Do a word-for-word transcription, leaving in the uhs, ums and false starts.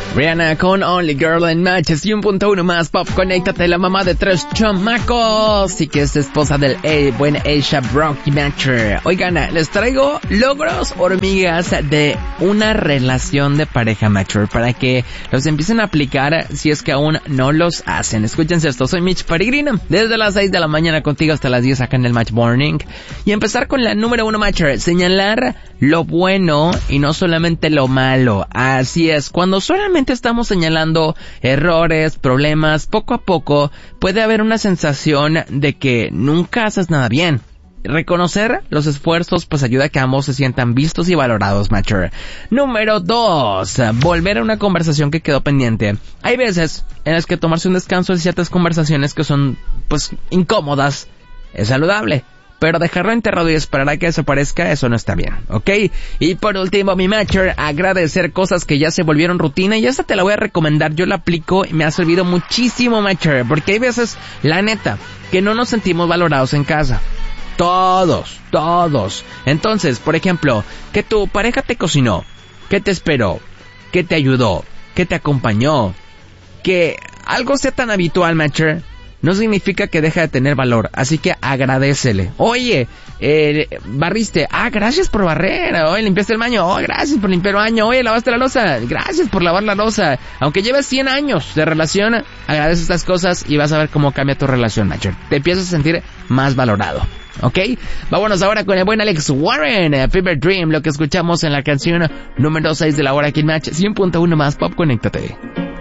Rihanna con Only Girl in Matches y un punto uno más pop. Conéctate, la mamá de tres chamacos y que es esposa del eh, buen A$AP Rocky Matcher. Oigan, les traigo logros hormigas de una relación de pareja Matcher para que los empiecen a aplicar si es que aún no los hacen. Escúchense esto, soy Mitch Peregrino, desde las seis de la mañana contigo hasta las diez acá en el Match Morning. Y empezar con la número uno Matcher, señalar lo bueno y no solamente lo malo. Así es, cuando solamente estamos señalando errores, problemas, poco a poco puede haber una sensación de que nunca haces nada bien. Reconocer los esfuerzos pues ayuda a que ambos se sientan vistos y valorados, Matcher. Número dos, volver a una conversación que quedó pendiente. Hay veces en las que tomarse un descanso de ciertas conversaciones que son pues incómodas es saludable. Pero dejarlo enterrado y esperar a que desaparezca, eso no está bien, ¿ok? Y por último, mi Matcher, agradecer cosas que ya se volvieron rutina. Y esta te la voy a recomendar, yo la aplico y me ha servido muchísimo, Matcher. Porque hay veces, la neta, que no nos sentimos valorados en casa. Todos, todos. Entonces, por ejemplo, que tu pareja te cocinó, que te esperó, que te ayudó, que te acompañó. Que algo sea tan habitual, Matcher, no significa que deja de tener valor, así que agradécele. Oye, eh, barriste, ah, gracias por barrer. Oye, limpiaste el baño, oh, gracias por limpiar el baño. Oye, lavaste la loza, gracias por lavar la loza. Aunque lleves cien años de relación, agradece estas cosas y vas a ver cómo cambia tu relación, Matcher. Te empiezas a sentir más valorado, ¿ok? Vámonos ahora con el buen Alex Warren, Fever Dream, lo que escuchamos en la canción número seis de la hora aquí en Match. cien punto uno más pop, conéctate.